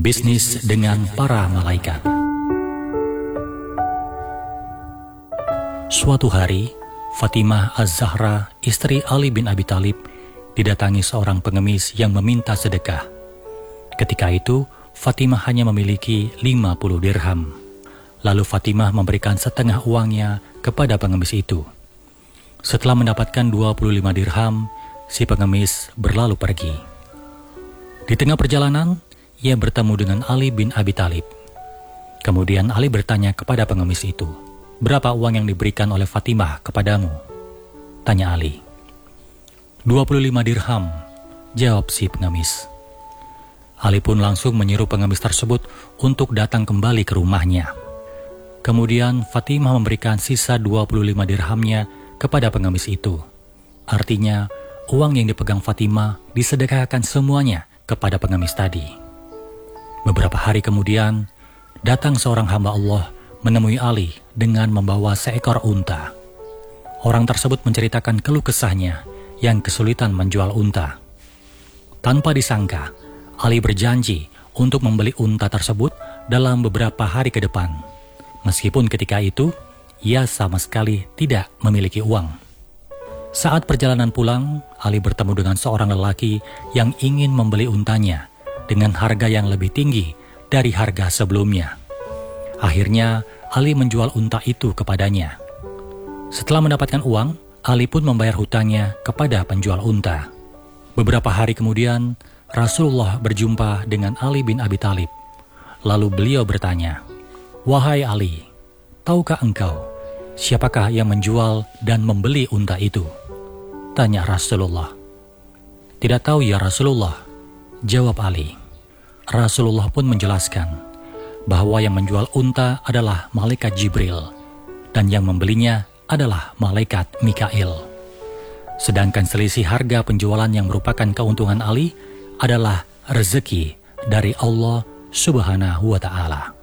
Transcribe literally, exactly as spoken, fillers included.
Bisnis dengan para malaikat. Suatu hari, Fatimah Az-Zahra, istri Ali bin Abi Thalib, didatangi seorang pengemis yang meminta sedekah. Ketika itu, Fatimah hanya memiliki lima puluh dirham. Lalu Fatimah memberikan setengah uangnya kepada pengemis itu. Setelah mendapatkan dua puluh lima dirham, si pengemis berlalu pergi. Di tengah perjalanan, ia bertemu dengan Ali bin Abi Thalib. Kemudian Ali bertanya kepada pengemis itu, "Berapa uang yang diberikan oleh Fatimah kepadamu?" Tanya Ali. dua puluh lima dirham, jawab si pengemis. Ali pun langsung menyuruh pengemis tersebut untuk datang kembali ke rumahnya. Kemudian Fatimah memberikan sisa dua puluh lima dirhamnya kepada pengemis itu. Artinya, uang yang dipegang Fatimah disedekahkan semuanya kepada pengemis tadi. Beberapa hari kemudian, datang seorang hamba Allah menemui Ali dengan membawa seekor unta. Orang tersebut menceritakan keluh kesahnya yang kesulitan menjual unta. Tanpa disangka, Ali berjanji untuk membeli unta tersebut dalam beberapa hari ke depan. Meskipun ketika itu, ia sama sekali tidak memiliki uang. Saat perjalanan pulang, Ali bertemu dengan seorang lelaki yang ingin membeli untanya dengan harga yang lebih tinggi dari harga sebelumnya. Akhirnya, Ali menjual unta itu kepadanya. Setelah mendapatkan uang, Ali pun membayar hutangnya kepada penjual unta. Beberapa hari kemudian, Rasulullah berjumpa dengan Ali bin Abi Thalib. Lalu beliau bertanya, "Wahai Ali, tahukah engkau siapakah yang menjual dan membeli unta itu?" Tanya Rasulullah. "Tidak tahu ya Rasulullah," jawab Ali. Rasulullah pun menjelaskan bahwa yang menjual unta adalah malaikat Jibril dan yang membelinya adalah malaikat Mikail. Sedangkan selisih harga penjualan yang merupakan keuntungan Ali adalah rezeki dari Allah Subhanahu wa Ta'ala.